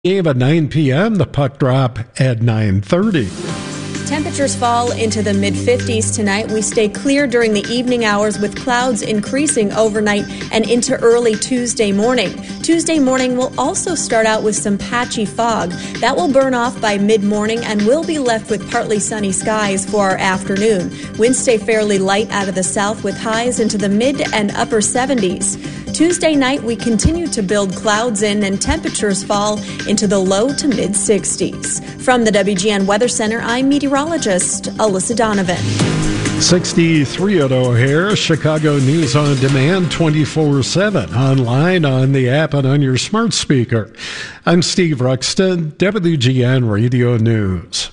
Game at 9 p.m., the puck drop at 9:30. Temperatures fall into the mid-50s tonight. We stay clear during the evening hours with clouds increasing overnight and into early Tuesday morning. Tuesday morning will also start out with some patchy fog. That will burn off by mid-morning and we'll be left with partly sunny skies for our afternoon. Winds stay fairly light out of the south with highs into the mid and upper 70s. Tuesday night, we continue to build clouds in and temperatures fall into the low to mid-60s. From the WGN Weather Center, I'm meteorologist Alyssa Donovan. 63 at O'Hare, Chicago News on Demand 24/7, online, on the app, and on your smart speaker. I'm Steve Ruxton, WGN Radio News.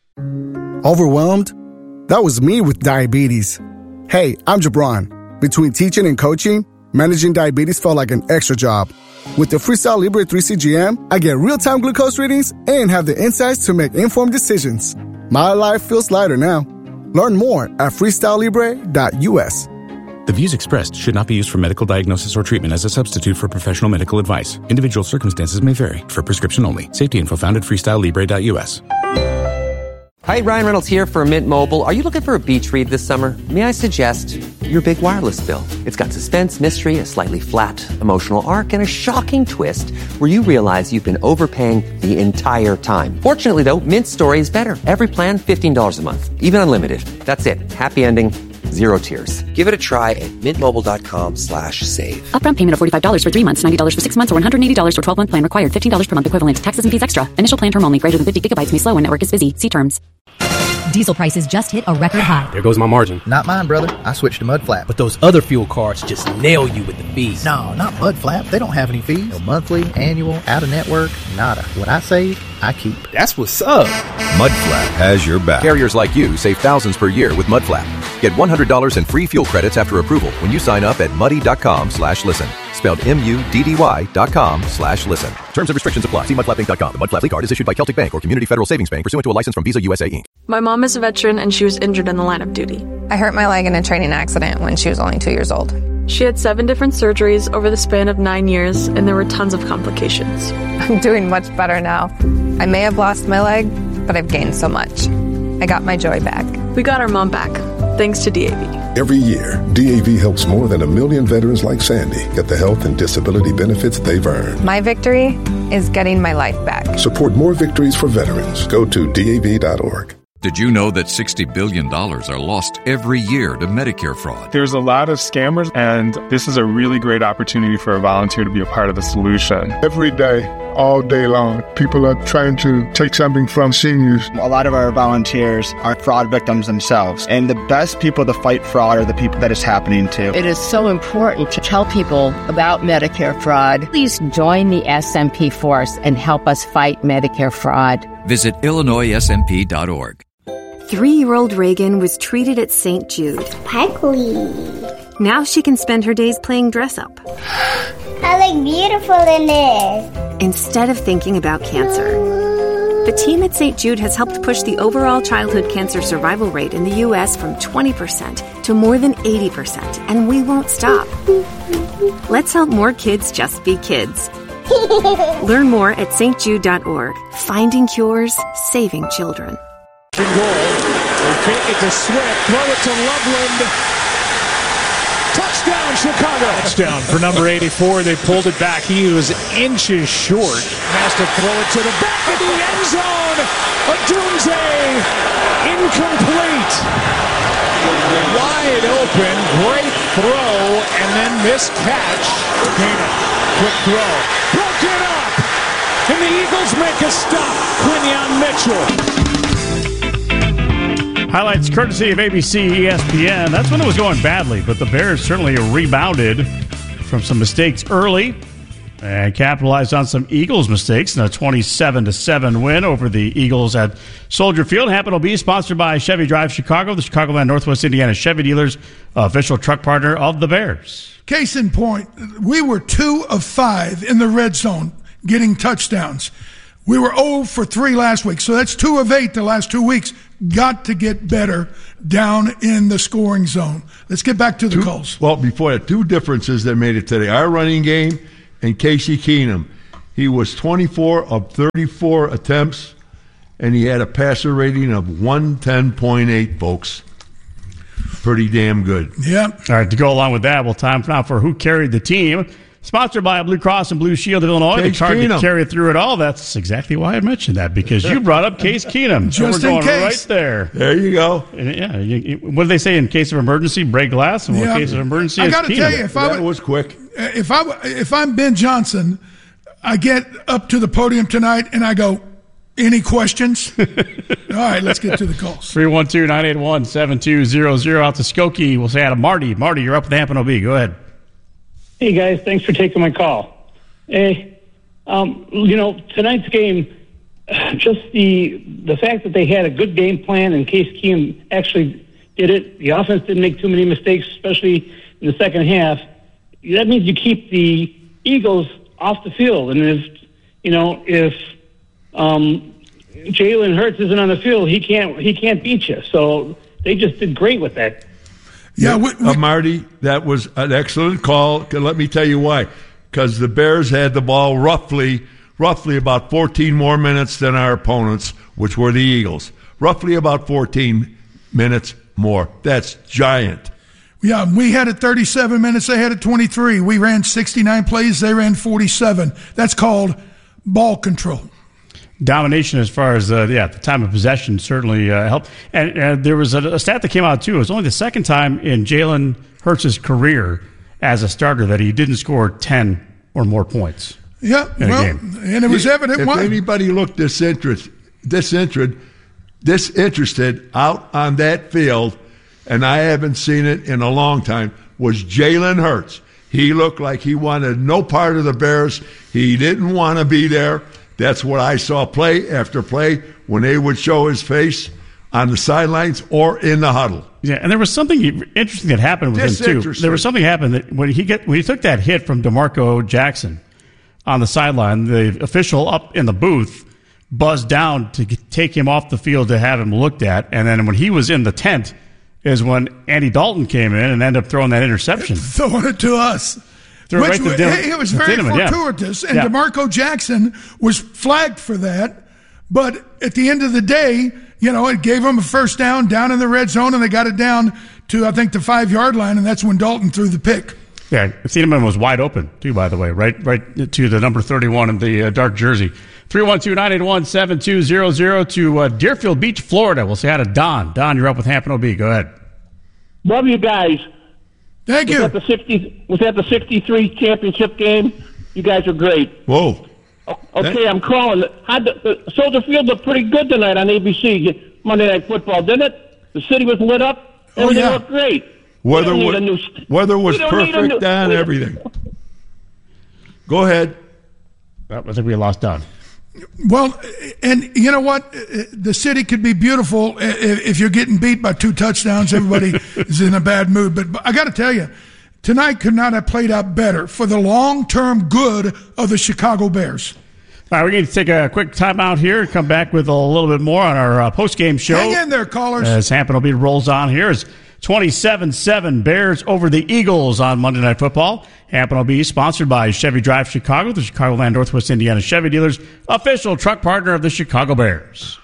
Overwhelmed? That was me with diabetes. Hey, I'm Jabron. Between teaching and coaching, managing diabetes felt like an extra job. With the Freestyle Libre 3 CGM, I get real-time glucose readings and have the insights to make informed decisions. My life feels lighter now. Learn more at freestylelibre.us. The views expressed should not be used for medical diagnosis or treatment as a substitute for professional medical advice. Individual circumstances may vary. For prescription only. Safety info found at freestylelibre.us. Hi, Ryan Reynolds here for Mint Mobile. Are you looking for a beach read this summer? May I suggest your big wireless bill? It's got suspense, mystery, a slightly flat emotional arc, and a shocking twist where you realize you've been overpaying the entire time. Fortunately, though, Mint's story is better. Every plan, $15 a month. Even unlimited. That's it. Happy ending. Zero tears. Give it a try at mintmobile.com/save. Upfront payment of $45 for 3 months, $90 for 6 months, or $180 for 12-month plan required. $15 per month equivalent. Taxes and fees extra. Initial plan term only. Greater than 50 gigabytes may slow when network is busy. See terms. Diesel prices just hit a record high. There goes my margin. Not mine, brother. I switched to Mudflap. But those other fuel cards just nail you with the fees. No, not Mudflap. They don't have any fees. No monthly, annual, out-of-network, nada. What I save, I keep. That's what's up. Mudflap has your back. Carriers like you save thousands per year with Mudflap. Get $100 in free fuel credits after approval when you sign up at muddy.com/listen. Spelled MUDDY.com/listen. Terms and restrictions apply. See mudflappinc.com. The Mudflap card is issued by Celtic Bank or Community Federal Savings Bank pursuant to a license from Visa USA Inc. My mom is a veteran and she was injured in the line of duty. I hurt my leg in a training accident when she was only 2 years old. She had 7 different surgeries over the span of 9 years, and there were tons of complications. I'm doing much better now. I may have lost my leg, but I've gained so much. I got my joy back. We got our mom back, thanks to DAV. Every year, DAV helps more than 1 million veterans like Sandy get the health and disability benefits they've earned. My victory is getting my life back. Support more victories for veterans. Go to DAV.org. Did you know that $60 billion are lost every year to Medicare fraud? There's a lot of scammers, and this is a really great opportunity for a volunteer to be a part of the solution. Every day, all day long, people are trying to take something from seniors. A lot of our volunteers are fraud victims themselves, and the best people to fight fraud are the people that it's happening to. It is so important to tell people about Medicare fraud. Please join the SMP force and help us fight Medicare fraud. Visit IllinoisSMP.org. 3-year-old Reagan was treated at St. Jude. Sparkly. Now she can spend her days playing dress-up. I look beautiful in this. Instead of thinking about cancer. The team at St. Jude has helped push the overall childhood cancer survival rate in the U.S. from 20% to more than 80%, and we won't stop. Let's help more kids just be kids. Learn more at stjude.org. Finding cures, saving children. Goal. They'll take it to Swift, throw it to Loveland. Touchdown, Chicago. Touchdown for number 84. They pulled it back. He was inches short. Has to throw it to the back of the end zone. A Doomsday. Incomplete. Wide open. Great throw. And then this catch. Dana. Quick throw. Broken up. And the Eagles make a stop. Quinyon Mitchell. Highlights courtesy of ABC ESPN. That's when it was going badly, but the Bears certainly rebounded from some mistakes early and capitalized on some Eagles mistakes in a 27-7 win over the Eagles at Soldier Field. Happen will be sponsored by Chevy Drive Chicago, the Chicagoland Northwest Indiana Chevy dealers, official truck partner of the Bears. Case in point, we were 2 of 5 in the red zone getting touchdowns. We were 0 for 3 last week, so that's 2 of 8 the last 2 weeks. Got to get better down in the scoring zone. Let's get back to the calls. Well, before that, 2 differences that made it today. Our running game and Casey Keenum. He was 24 of 34 attempts, and he had a passer rating of 110.8, folks. Pretty damn good. Yeah. All right, to go along with that, well, time now for Who Carried the Team. Sponsored by Blue Cross and Blue Shield of Illinois. It's hard to carry through it all. That's exactly why I mentioned that, because you brought up Case Keenum. Just so we're in going case. right there. There you go. Yeah. What do they say in case of emergency? Break glass. And what case of emergency I is got to tell you, that was quick. If I'm Ben Johnson, I get up to the podium tonight and I go, any questions? All right, let's get to the calls. 312-981-7200 out to Skokie. We'll say out of Marty. Marty, you're up with Hampton OB. Go ahead. Hey, guys. Thanks for taking my call. Hey, tonight's game, just the fact that they had a good game plan and Case Keenum actually did it. The offense didn't make too many mistakes, especially in the second half. That means you keep the Eagles off the field. And if Jalen Hurts isn't on the field, he can't beat you. So they just did great with that. Yeah, Marty, that was an excellent call. Let me tell you why. Because the Bears had the ball roughly about 14 more minutes than our opponents, which were the Eagles. Roughly about 14 minutes more. That's giant. Yeah, we had it 37 minutes. They had it 23. We ran 69 plays. They ran 47. That's called ball control. Domination as far as the time of possession certainly helped. And there was a stat that came out, too. It was only the second time in Jalen Hurts' career as a starter that he didn't score 10 or more points. Yeah, and it was evident. If anybody looked disinterested out on that field, and I haven't seen it in a long time, was Jalen Hurts. He looked like he wanted no part of the Bears. He didn't want to be there. That's what I saw play after play when they would show his face on the sidelines or in the huddle. Yeah, and there was something interesting that happened with him, too. There was something happened that when he took that hit from DeMarco Jackson on the sideline, the official up in the booth buzzed down to take him off the field to have him looked at. And then when he was in the tent is when Andy Dalton came in and ended up throwing that interception. Throwing it to us. It was very fortuitous, and DeMarco Jackson was flagged for that. But at the end of the day, it gave them a first down in the red zone, and they got it down to, I think, the 5-yard line, and that's when Dalton threw the pick. Yeah, Thieneman was wide open, too, by the way, right to the number 31 in the dark jersey. 312-981-7200 to Deerfield Beach, Florida. We'll say hi to Don. Don, you're up with Hampton OB. Go ahead. Love you guys. Thank you. Was that the 63 championship game? You guys are great. Whoa. Okay, I'm calling. Soldier Field looked pretty good tonight on ABC, Monday Night Football, didn't it? The city was lit up. Everything looked great. Weather was perfect on everything. Go ahead. I think we lost Don. Well, and you know what? The city could be beautiful if you're getting beat by 2 touchdowns. Everybody is in a bad mood. But I got to tell you, tonight could not have played out better for the long-term good of the Chicago Bears. All right, we're going to take a quick timeout here and come back with a little bit more on our post-game show. Hang in there, callers. As Hampton OB rolls on here. It's 27-7 Bears over the Eagles on Monday Night Football. Hampton OB sponsored by Chevy Drive Chicago, the Chicagoland Northwest Indiana Chevy dealers, official truck partner of the Chicago Bears.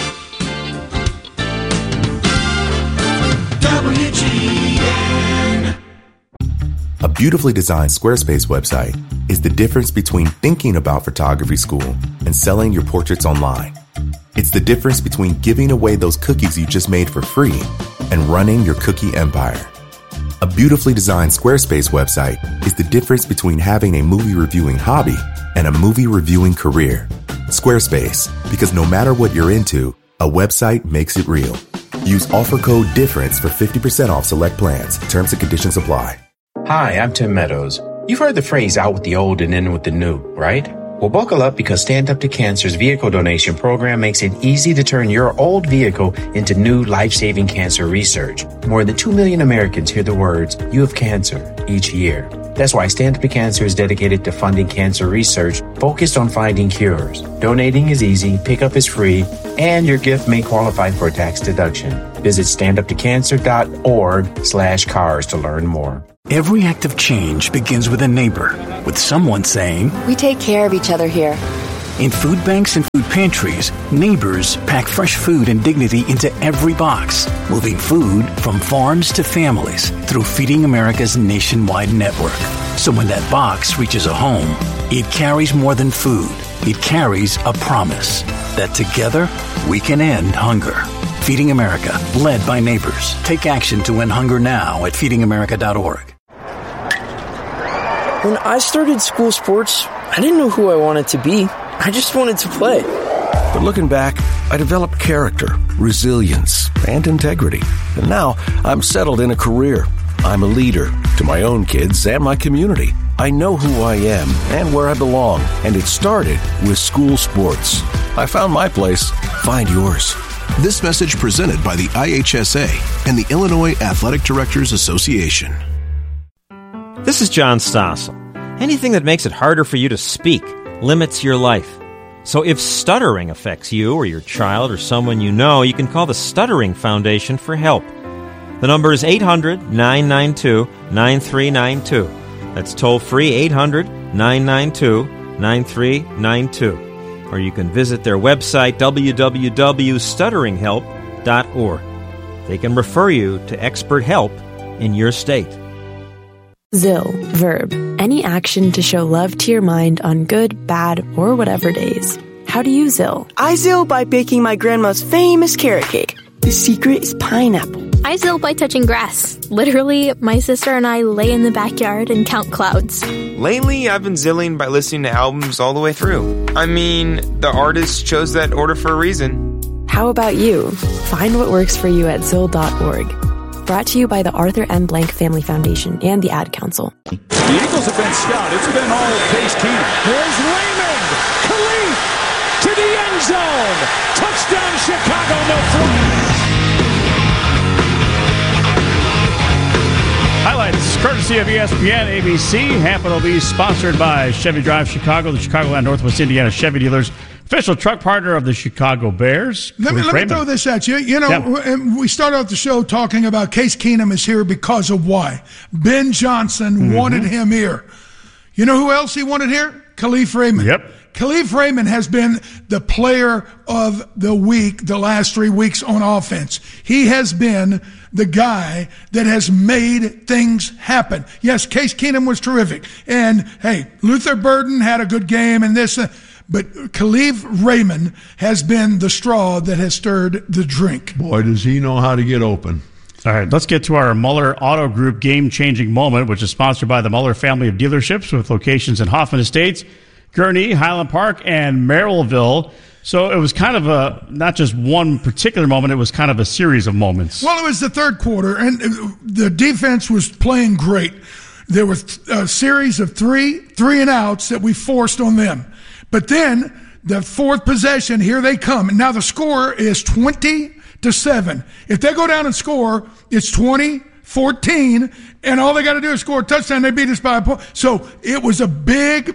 WGN. A beautifully designed Squarespace website is the difference between thinking about photography school and selling your portraits online. It's the difference between giving away those cookies you just made for free and running your cookie empire. A beautifully designed Squarespace website is the difference between having a movie reviewing hobby and a movie reviewing career. Squarespace, because no matter what you're into, a website makes it real. Use offer code DIFFERENCE for 50% off select plans. Terms and conditions apply. Hi, I'm Tim Meadows. You've heard the phrase out with the old and in with the new, right? Well, buckle up because Stand Up to Cancer's vehicle donation program makes it easy to turn your old vehicle into new life-saving cancer research. More than 2 million Americans hear the words, "You have cancer," each year. That's why Stand Up to Cancer is dedicated to funding cancer research focused on finding cures. Donating is easy, pickup is free, and your gift may qualify for a tax deduction. Visit standuptocancer.org/cars to learn more. Every act of change begins with a neighbor, with someone saying, "We take care of each other here." In food banks and food pantries, neighbors pack fresh food and dignity into every box, moving food from farms to families through Feeding America's nationwide network. So when that box reaches a home, it carries more than food. It carries a promise that together we can end hunger. Feeding America, led by neighbors. Take action to end hunger now at feedingamerica.org. When I started school sports, I didn't know who I wanted to be. I just wanted to play. But looking back, I developed character, resilience, and integrity. And now I'm settled in a career. I'm a leader to my own kids and my community. I know who I am and where I belong. And it started with school sports. I found my place. Find yours. This message presented by the IHSA and the Illinois Athletic Directors Association. This is John Stossel. Anything that makes it harder for you to speak limits your life. So if stuttering affects you or your child or someone you know, you can call the Stuttering Foundation for help. The number is 800-992-9392. That's toll-free 800-992-9392. Or you can visit their website, www.stutteringhelp.org. They can refer you to expert help in your state. ZIL, verb, any action to show love to your mind on good, bad, or whatever days. How do you ZIL? I ZIL by baking my grandma's famous carrot cake. The secret is pineapple. I ZIL by touching grass. Literally, my sister and I lay in the backyard and count clouds. Lately, I've been zilling by listening to albums all the way through. I mean, the artist chose that order for a reason. How about you? Find what works for you at ZIL.org. Brought to you by the Arthur M. Blank Family Foundation and the Ad Council. The Eagles have been stout. It's been all Case Keenum. Here's Raymond. Khalif to the end zone. Touchdown, Chicago. No flag. Highlights courtesy of ESPN, ABC. Happen will be sponsored by Chevy Drive Chicago, the Chicagoland Northwest Indiana Chevy dealers, official truck partner of the Chicago Bears. Let me throw this at you. You know, we started out the show talking about Case Keenum is here because of why. Ben Johnson wanted him here. You know who else he wanted here? Khalif Raymond. Yep. Khalif Raymond has been the player of the week the last 3 weeks on offense. He has been the guy that has made things happen. Yes, Case Keenum was terrific. And, hey, Luther Burden had a good game and this, but Khalif Raymond has been the straw that has stirred the drink. Boy, does he know how to get open. All right, let's get to our Muller Auto Group game-changing moment, which is sponsored by the Muller family of dealerships with locations in Hoffman Estates, Gurnee, Highland Park, and Merrillville. So it was kind of not just one particular moment, it was kind of a series of moments. Well, it was the third quarter, and the defense was playing great. There was a series of three and outs that we forced on them. But then the fourth possession, here they come. And now the score is 20-7. If they go down and score, it's 20-14, and all they got to do is score a touchdown. They beat us by a point. So it was a big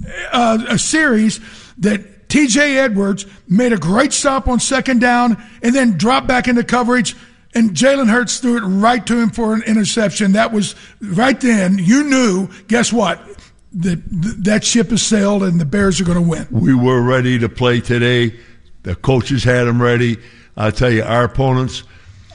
a series that T.J. Edwards made a great stop on second down and then dropped back into coverage, and Jalen Hurts threw it right to him for an interception. That was right then. You knew, guess what? That ship has sailed and the Bears are going to win. We were ready to play today. The coaches had them ready. I'll tell you, our opponents,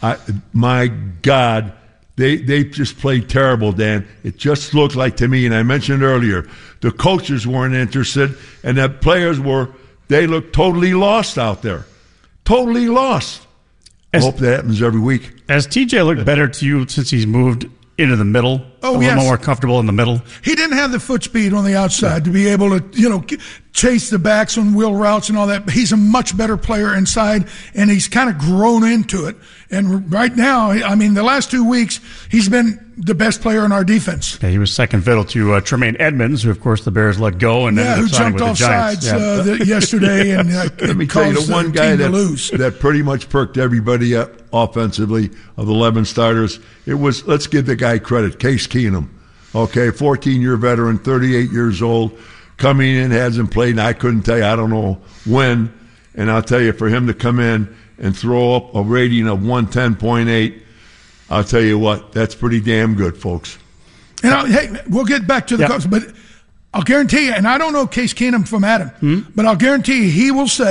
my God, they just played terrible, Dan. It just looked like to me, and I mentioned earlier, the coaches weren't interested, and the players they looked totally lost out there. Totally lost. I hope that happens every week. Has TJ looked better to you since he's moved into the middle? Oh, a little more comfortable in the middle? He didn't have the foot speed on the outside to be able to, chase the backs on wheel routes and all that. He's a much better player inside, and he's kind of grown into it. And right now, I mean, the last 2 weeks, he's been the best player in our defense. Yeah, he was second fiddle to Tremaine Edmonds, who, of course, the Bears let go. And who jumped off sides yesterday. And let me tell you, the one guy that pretty much perked everybody up offensively of the 11 starters, it was, let's give the guy credit, Case Keenum. Okay, 14-year veteran, 38 years old, coming in, hasn't played, and I couldn't tell you, I don't know when. And I'll tell you, for him to come in and throw up a rating of 110.8, I'll tell you what, that's pretty damn good, folks. And hey, we'll get back to the Cubs, but I'll guarantee you, and I don't know Case Keenum from Adam, but I'll guarantee you he will say